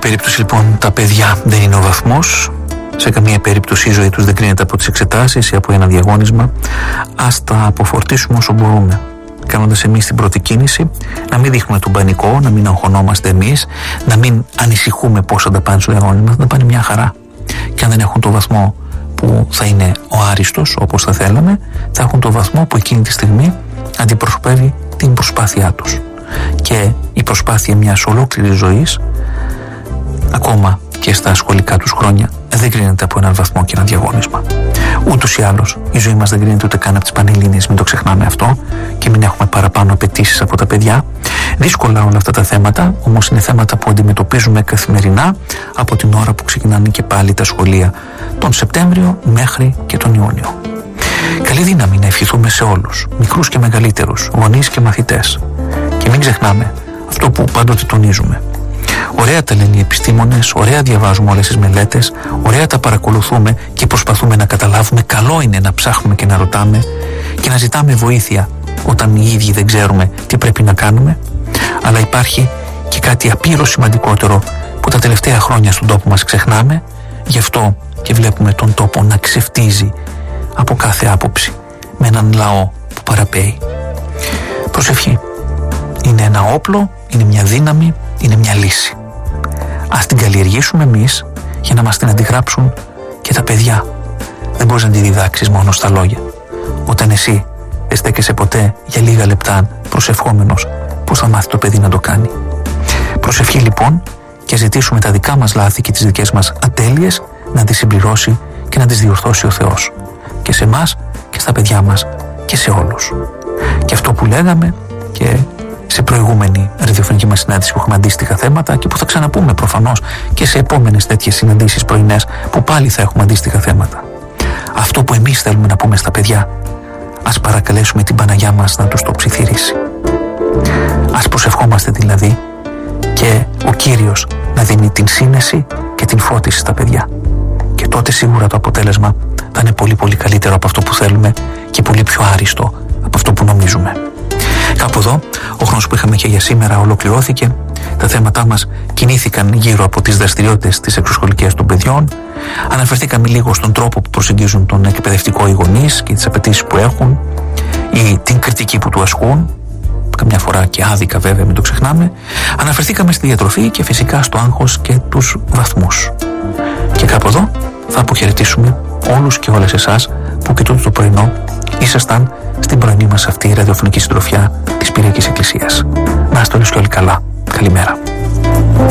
περίπτωση λοιπόν τα παιδιά δεν είναι ο βαθμός. Σε καμία περίπτωση η ζωή τους δεν κρίνεται από τις εξετάσεις ή από ένα διαγώνισμα. Ας τα αποφορτίσουμε όσο μπορούμε, κάνοντας εμείς την πρώτη κίνηση, να μην δείχνουμε τον πανικό, να μην αγχωνόμαστε εμείς, να μην ανησυχούμε πώς θα τα πάνε στο διαγώνισμα, θα τα πάνε μια χαρά. Και αν δεν έχουν το βαθμό που θα είναι ο άριστος όπως θα θέλαμε, θα έχουν το βαθμό που εκείνη τη στιγμή αντιπροσωπεύει την προσπάθειά τους. Και η προσπάθεια μιας ολόκληρης ζωής, ακόμα και στα σχολικά τους χρόνια, δεν κρίνεται από έναν βαθμό και ένα διαγώνισμα. Ούτως ή άλλως η ζωή μας δεν κρίνεται ούτε καν από τις πανελλήνιες, μην το ξεχνάμε αυτό, και μην έχουμε παραπάνω απαιτήσεις από τα παιδιά. Δύσκολα όλα αυτά τα θέματα, όμως είναι θέματα που αντιμετωπίζουμε καθημερινά από την ώρα που ξεκινάνε και πάλι τα σχολεία, τον Σεπτέμβριο μέχρι και τον Ιούνιο. Καλή δύναμη να ευχηθούμε σε όλους, μικρούς και μεγαλύτερους, γονείς και μαθητές. Και μην ξεχνάμε αυτό που πάντοτε τονίζουμε. Ωραία τα λένε οι επιστήμονες, ωραία διαβάζουμε όλες τις μελέτες, ωραία τα παρακολουθούμε και προσπαθούμε να καταλάβουμε. Καλό είναι να ψάχνουμε και να ρωτάμε και να ζητάμε βοήθεια όταν οι ίδιοι δεν ξέρουμε τι πρέπει να κάνουμε. Αλλά υπάρχει και κάτι απείρως σημαντικότερο που τα τελευταία χρόνια στον τόπο μας ξεχνάμε. Γι' αυτό και βλέπουμε τον τόπο να ξεφτίζει από κάθε άποψη με έναν λαό που παραπέει. Προσευχή. Είναι ένα όπλο, είναι μια δύναμη, είναι μια λύση. Ας την καλλιεργήσουμε εμείς για να μας την αντιγράψουν και τα παιδιά. Δεν μπορείς να τη διδάξεις μόνο στα λόγια. Όταν εσύ δεν στέκεσαι ποτέ για λίγα λεπτά προσευχόμενος, πώς θα μάθει το παιδί να το κάνει? Προσευχή λοιπόν, και ζητήσουμε τα δικά μας λάθη και τις δικές μας ατέλειες να τις συμπληρώσει και να τις διορθώσει ο Θεός. Και σε εμάς και στα παιδιά μας και σε όλους. Και αυτό που λέγαμε και σε προηγούμενη ραδιοφωνική μας συνάντηση που έχουμε αντίστοιχα θέματα και που θα ξαναπούμε προφανώς και σε επόμενες τέτοιες συναντήσεις πρωινές που πάλι θα έχουμε αντίστοιχα θέματα. Αυτό που εμείς θέλουμε να πούμε στα παιδιά, ας παρακαλέσουμε την Παναγιά μας να τους το ψιθυρίσει. Ας προσευχόμαστε δηλαδή και ο Κύριος να δίνει την σύνεση και την φώτιση στα παιδιά. Και τότε σίγουρα το αποτέλεσμα θα είναι πολύ πολύ καλύτερο από αυτό που θέλουμε και πολύ πιο άριστο από αυτό που νομίζουμε. Κάπου εδώ ο χρόνος που είχαμε και για σήμερα ολοκληρώθηκε. Τα θέματά μας κινήθηκαν γύρω από τις δραστηριότητες της εξωσχολικής των παιδιών. Αναφερθήκαμε λίγο στον τρόπο που προσεγγίζουν τον εκπαιδευτικό οι γονείς και τις απαιτήσεις που έχουν ή την κριτική που του ασκούν, καμιά φορά και άδικα βέβαια, μην το ξεχνάμε. Αναφερθήκαμε στη διατροφή και φυσικά στο άγχος και τους βαθμούς. Και κάπου εδώ θα αποχαιρετήσουμε όλους και όλες εσάς που και τούτο το πρωινό ήσασταν στην πρωινή μας αυτή η ραδιοφωνική συντροφιά της Πυριακής Εκκλησίας. Να είστε όλοι και όλοι καλά. Καλημέρα.